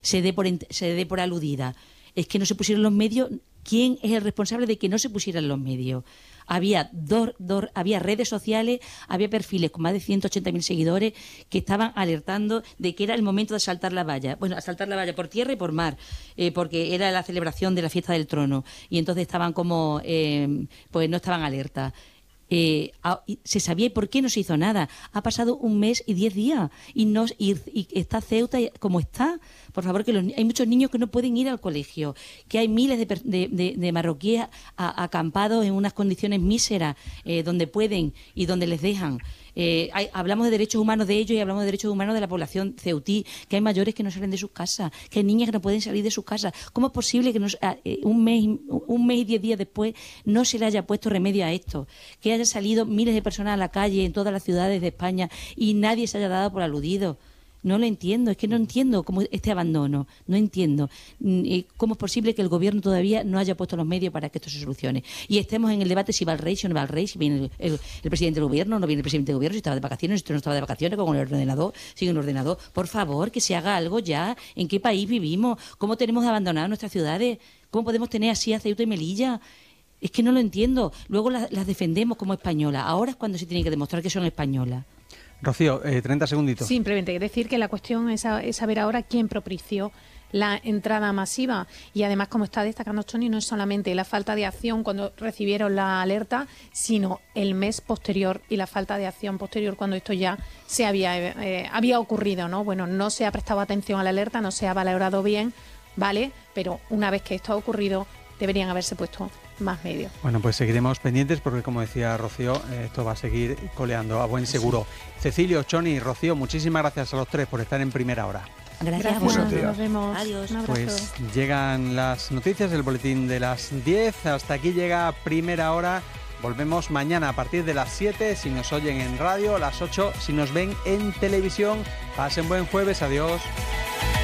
se dé por aludida. Es que no se pusieron los medios. ¿Quién es el responsable de que no se pusieran los medios? Había había redes sociales, había perfiles con más de 180.000 seguidores que estaban alertando de que era el momento de saltar la valla. Bueno, a saltar la valla por tierra y por mar, porque era la celebración de la fiesta del trono. Y entonces estaban como, pues no estaban alertas. Se sabía. ¿Y por qué no se hizo nada? Ha pasado 1 mes y 10 días y está Ceuta como está. Por favor, que hay muchos niños que no pueden ir al colegio, que hay miles de marroquíes acampados en unas condiciones míseras, donde pueden y donde les dejan. Hablamos de derechos humanos de ellos y hablamos de derechos humanos de la población ceutí, que hay mayores que no salen de sus casas, que hay niñas que no pueden salir de sus casas. ¿Cómo es posible que un mes y 10 días después no se le haya puesto remedio a esto? Que hayan salido miles de personas a la calle en todas las ciudades de España y nadie se haya dado por aludido. No lo entiendo, es que no entiendo cómo este abandono, no entiendo cómo es posible que el gobierno todavía no haya puesto los medios para que esto se solucione. Y estemos en el debate si va el rey, si no va el rey, si viene el presidente del gobierno, no viene el presidente del gobierno, si estaba de vacaciones, si no estaba de vacaciones, con el ordenador, sigue el ordenador. Por favor, que se haga algo ya. ¿En qué país vivimos? ¿Cómo tenemos abandonadas nuestras ciudades? ¿Cómo podemos tener así a Ceuta y Melilla? Es que no lo entiendo. Luego las defendemos como españolas. Ahora es cuando se tiene que demostrar que son españolas. Rocío, 30 segunditos. Simplemente decir que la cuestión es saber ahora quién propició la entrada masiva. Y además, como está destacando Tony, no es solamente la falta de acción cuando recibieron la alerta, sino el mes posterior y la falta de acción posterior cuando esto ya se había ocurrido, ¿no? Bueno, no se ha prestado atención a la alerta, no se ha valorado bien, ¿vale? Pero una vez que esto ha ocurrido, deberían haberse puesto más medios. Bueno, pues seguiremos pendientes porque, como decía Rocío, esto va a seguir coleando a buen seguro. Sí. Cecilio, Choni, Rocío, muchísimas gracias a los tres por estar en Primera Hora. Gracias. Nos vemos. Adiós. Un abrazo. Pues llegan las noticias del boletín de las 10. Hasta aquí llega Primera Hora. Volvemos mañana a partir de las 7 si nos oyen en radio, las 8 si nos ven en televisión. Pasen buen jueves. Adiós.